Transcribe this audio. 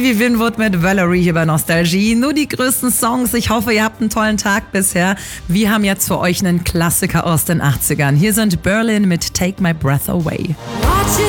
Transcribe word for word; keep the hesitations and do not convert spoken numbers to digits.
Stevie Winwood mit Valerie hier bei Nostalgie. Nur die größten Songs. Ich hoffe, ihr habt einen tollen Tag bisher. Wir haben jetzt für euch einen Klassiker aus den achtzigern. Hier sind Berlin mit Take My Breath Away. Watching